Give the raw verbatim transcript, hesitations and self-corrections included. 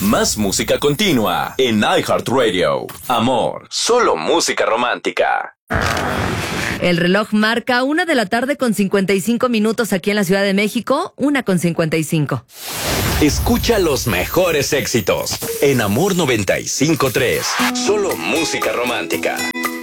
Más música continua en iHeartRadio. Amor, solo música romántica. El reloj marca una de la tarde con cincuenta y cinco minutos aquí en la Ciudad de México, una con cincuenta y cinco. Escucha los mejores éxitos en Amor noventa y cinco punto tres. Solo música romántica.